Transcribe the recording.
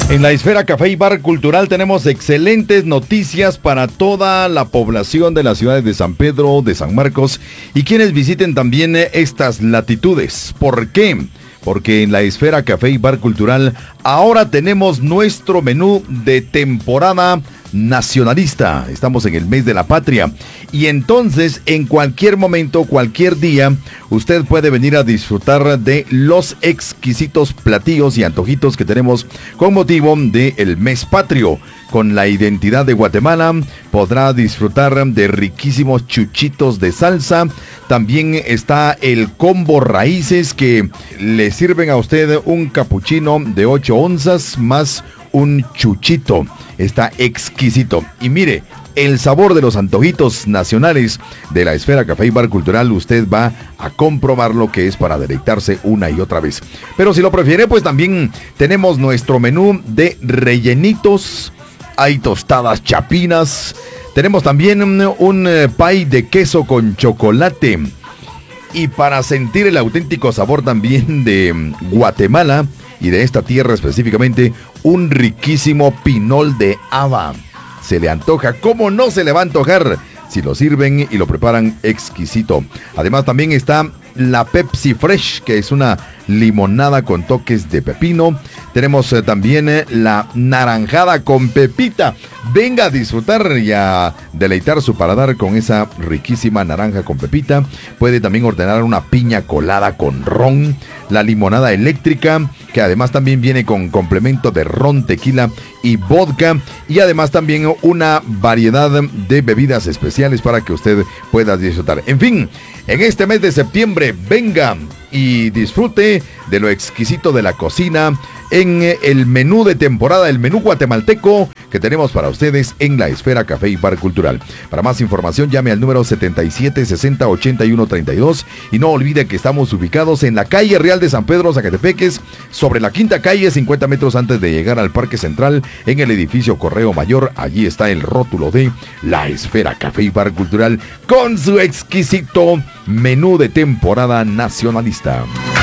En la Esfera Café y Bar Cultural tenemos excelentes noticias para toda la población de las ciudades de San Pedro, de San Marcos y quienes visiten también estas latitudes. ¿Por qué? Porque en la Esfera Café y Bar Cultural ahora tenemos nuestro menú de temporada nacionalista. Estamos en el mes de la patria y entonces en cualquier momento, cualquier día, usted puede venir a disfrutar de los exquisitos platillos y antojitos que tenemos con motivo del mes patrio. Con la identidad de Guatemala podrá disfrutar de riquísimos chuchitos de salsa. También está el combo raíces que le sirven a usted un capuchino de 8 onzas más un chuchito. Está exquisito. Y mire, el sabor de los antojitos nacionales de la Esfera Café y Bar Cultural, usted va a comprobar lo que es para deleitarse una y otra vez. Pero si lo prefiere, pues también tenemos nuestro menú de rellenitos. Hay tostadas chapinas. Tenemos también un pie de queso con chocolate. Y para sentir el auténtico sabor también de Guatemala y de esta tierra específicamente, un riquísimo pinol de haba. Se le antoja, ¿cómo no se le va a antojar? Si lo sirven y lo preparan exquisito. Además también está la Pepsi Fresh, que es una limonada con toques de pepino. Tenemos también la naranjada con pepita. Venga a disfrutar y a deleitar su paladar con esa riquísima naranja con pepita. Puede también ordenar una piña colada con ron. La limonada eléctrica, que además también viene con complemento de ron, tequila y vodka. Y además también una variedad de bebidas especiales para que usted pueda disfrutar. En fin, en este mes de septiembre, venga y disfrute de lo exquisito de la cocina en el menú de temporada, el menú guatemalteco que tenemos para ustedes en la Esfera Café y Bar Cultural. Para más información, llame al número 7760-8132 y no olvide que estamos ubicados en la calle Real de San Pedro, Zacatepeques, sobre la quinta calle, 50 metros antes de llegar al Parque Central, en el edificio Correo Mayor. Allí está el rótulo de la Esfera Café y Bar Cultural con su exquisito menú de temporada nacionalista.